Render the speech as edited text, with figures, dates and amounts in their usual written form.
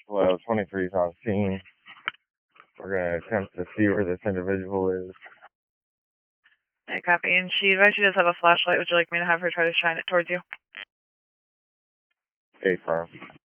Well, 23 is on scene. We're going to attempt to see where this individual is. I copy. And she does have a flashlight. Would you like me to have her try to shine it towards you? Stay firm.